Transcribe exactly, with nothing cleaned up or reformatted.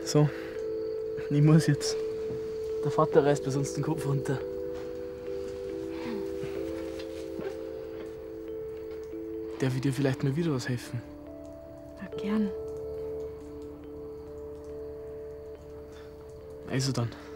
So, ich muss jetzt. Der Vater reißt bei uns den Kopf runter. Darf ich dir vielleicht mal wieder was helfen? Ja, gern. Also dann.